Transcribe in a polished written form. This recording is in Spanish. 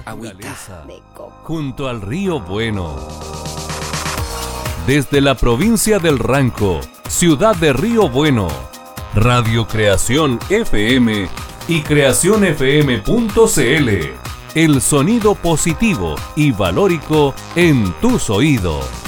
agüita de coco. junto al río Bueno. Desde la provincia del Ranco, ciudad de Río Bueno, Radio Creación FM y creacionfm.cl. El sonido positivo y valórico en tus oídos.